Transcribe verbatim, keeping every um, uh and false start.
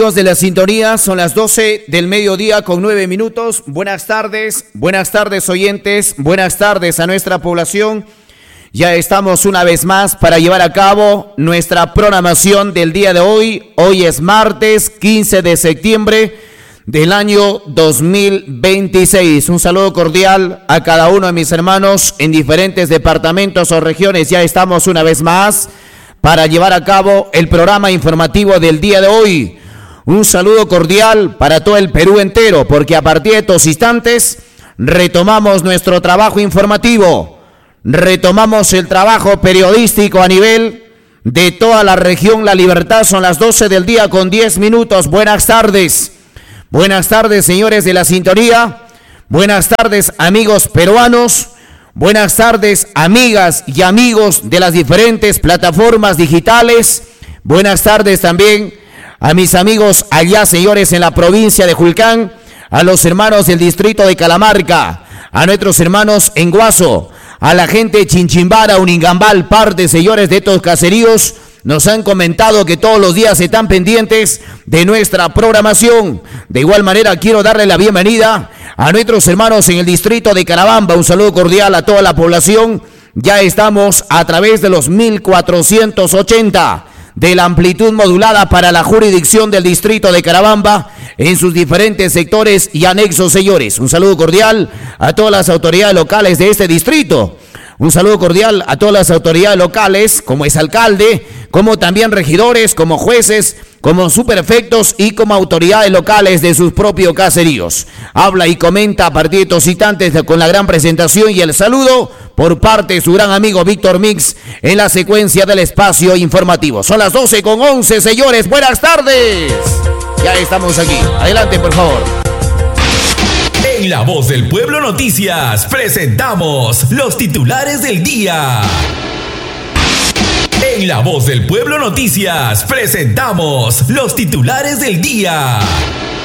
Amigos de la sintonía, son las doce del mediodía con nueve minutos. Buenas tardes, buenas tardes oyentes, buenas tardes a nuestra población. Ya estamos una vez más para llevar a cabo nuestra programación del día de hoy. Hoy es martes quince de septiembre del año dos mil veintiséis. Un saludo cordial a cada uno de mis hermanos en diferentes departamentos o regiones. Ya estamos una vez más para llevar a cabo el programa informativo del día de hoy. Un saludo cordial para todo el Perú entero, porque a partir de estos instantes retomamos nuestro trabajo informativo, retomamos el trabajo periodístico a nivel de toda la región La Libertad. Son las doce del día con diez minutos. Buenas tardes, buenas tardes señores de la sintonía, buenas tardes amigos peruanos, buenas tardes amigas y amigos de las diferentes plataformas digitales, buenas tardes también a mis amigos allá, señores, en la provincia de Julcán, a los hermanos del distrito de Calamarca, a nuestros hermanos en Guaso, a la gente de Chinchimbara, Uningambal, parte, señores, de estos caseríos. Nos han comentado que todos los días están pendientes de nuestra programación. De igual manera, quiero darle la bienvenida a nuestros hermanos en el distrito de Carabamba. Un saludo cordial a toda la población. Ya estamos a través de los mil cuatrocientos ochenta de la amplitud modulada para la jurisdicción del distrito de Carabamba en sus diferentes sectores y anexos, señores. Un saludo cordial a todas las autoridades locales de este distrito. Un saludo cordial a todas las autoridades locales, como es alcalde, como también regidores, como jueces, como subprefectos y como autoridades locales de sus propios caseríos. Habla y comenta a partir de estos instantes con la gran presentación y el saludo por parte de su gran amigo Víctor Mix en la secuencia del espacio informativo. Son las doce con once, señores. Buenas tardes. Ya estamos aquí. Adelante, por favor. En La Voz del Pueblo Noticias presentamos los titulares del día. En La Voz del Pueblo Noticias presentamos los titulares del día.